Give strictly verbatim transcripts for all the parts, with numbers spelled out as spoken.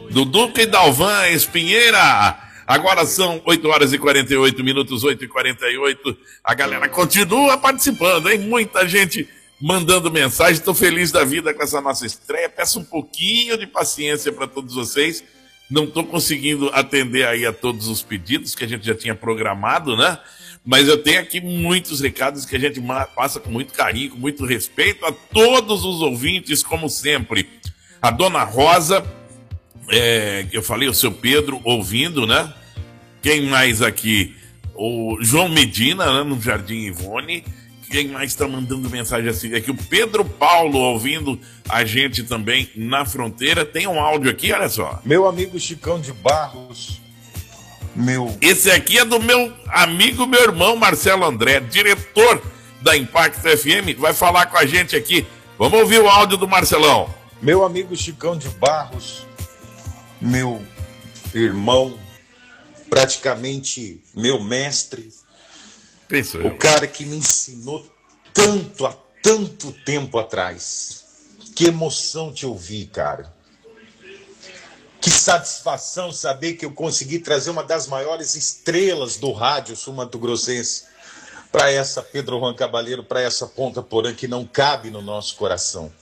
do Duque e Dalvan Espinheira. Agora são oito horas e quarenta e oito minutos, oito e quarenta e oito. A galera continua participando, hein? Muita gente mandando mensagem. Estou feliz da vida com essa nossa estreia. Peço um pouquinho de paciência para todos vocês. Não estou conseguindo atender aí a todos os pedidos que a gente já tinha programado, né? Mas eu tenho aqui muitos recados que a gente passa com muito carinho, com muito respeito a todos os ouvintes, como sempre. A Dona Rosa, é, eu falei, o seu Pedro ouvindo, né? Quem mais aqui? O João Medina, né, no Jardim Ivone. Quem mais está mandando mensagem assim? Aqui o Pedro Paulo ouvindo a gente também na fronteira. Tem um áudio aqui, olha só. Meu amigo Chicão de Barros. Meu... Esse aqui é do meu amigo, meu irmão Marcelo André, diretor da Impact F M. Vai falar com a gente aqui. Vamos ouvir o áudio do Marcelão. Meu amigo Chicão de Barros. Meu irmão. Praticamente meu mestre. Penso o eu. cara que me ensinou tanto há tanto tempo atrás. Que emoção te ouvir, cara. Que satisfação saber que eu consegui trazer uma das maiores estrelas do rádio sul-mato-grossense para essa Pedro Juan Cabaleiro, para essa Ponta Porã que não cabe no nosso coração.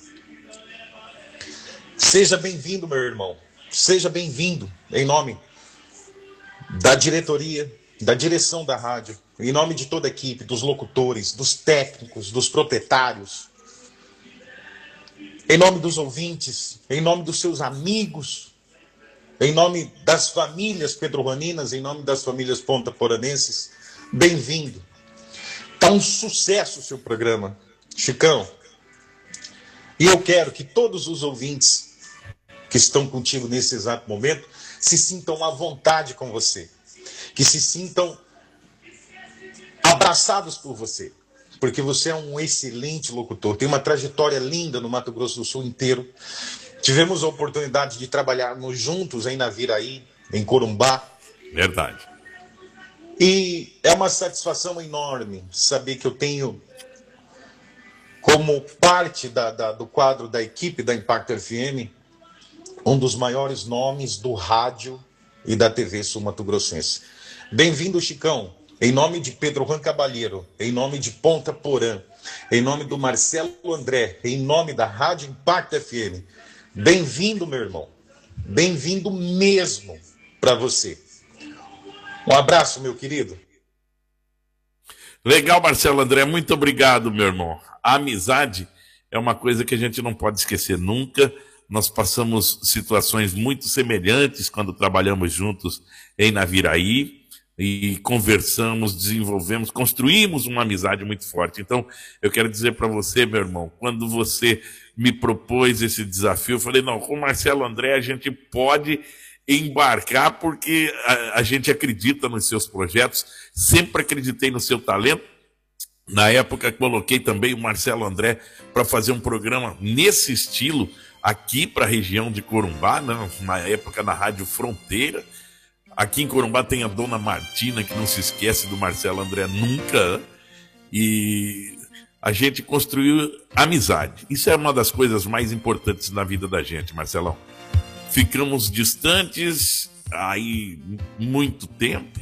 Seja bem-vindo, meu irmão. Seja bem-vindo, em nome da diretoria, da direção da rádio, em nome de toda a equipe, dos locutores, dos técnicos, dos proprietários, em nome dos ouvintes, em nome dos seus amigos, em nome das famílias pedro-juaninas, em nome das famílias ponta-poranenses, bem-vindo. Tá um sucesso o seu programa, Chicão. E eu quero que todos os ouvintes que estão contigo nesse exato momento se sintam à vontade com você, que se sintam abraçados por você, porque você é um excelente locutor, tem uma trajetória linda no Mato Grosso do Sul inteiro. Tivemos a oportunidade de trabalharmos juntos em Naviraí, em Corumbá. Verdade. E é uma satisfação enorme saber que eu tenho, como parte da, da, do quadro da equipe da Impact F M, um dos maiores nomes do rádio e da T V sul-mato-grossense. Bem-vindo, Chicão. Em nome de Pedro Juan Cabaleiro, em nome de Ponta Porã, em nome do Marcelo André, em nome da Rádio Impact F M. Bem-vindo, meu irmão. Bem-vindo mesmo para você. Um abraço, meu querido. Legal, Marcelo André. Muito obrigado, meu irmão. A amizade é uma coisa que a gente não pode esquecer nunca. Nós passamos situações muito semelhantes quando trabalhamos juntos em Naviraí e conversamos, desenvolvemos, construímos uma amizade muito forte. Então, eu quero dizer para você, meu irmão, quando você me propôs esse desafio, eu falei, não, com o Marcelo André a gente pode embarcar porque a, a gente acredita nos seus projetos, sempre acreditei no seu talento. Na época, coloquei também o Marcelo André para fazer um programa nesse estilo, aqui para a região de Corumbá, né? Na época na Rádio Fronteira. Aqui em Corumbá tem a Dona Martina, que não se esquece do Marcelo André nunca. E a gente construiu amizade. Isso é uma das coisas mais importantes na vida da gente, Marcelão. Ficamos distantes aí muito tempo,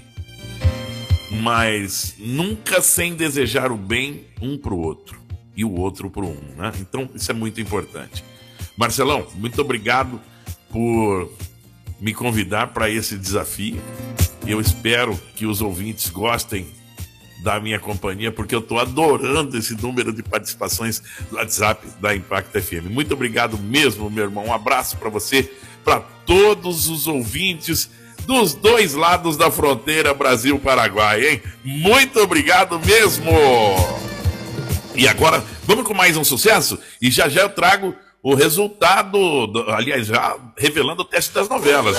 mas nunca sem desejar o bem um para o outro e o outro para um, né? Então isso é muito importante. Marcelão, muito obrigado por me convidar para esse desafio. Eu espero que os ouvintes gostem da minha companhia, porque eu estou adorando esse número de participações do WhatsApp da Impact F M. Muito obrigado mesmo, meu irmão. Um abraço para você, para todos os ouvintes dos dois lados da fronteira Brasil-Paraguai, hein? Muito obrigado mesmo! E agora, vamos com mais um sucesso? E já já eu trago o resultado, do, aliás, já revelando o teste das novelas.